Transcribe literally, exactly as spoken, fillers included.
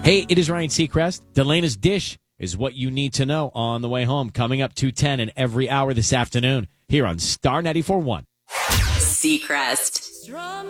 Hey, it is Ryan Seacrest. Delena's Dish is what you need to know on the way home. Coming up two ten and every hour this afternoon here on Star ninety-four point one. Seacrest.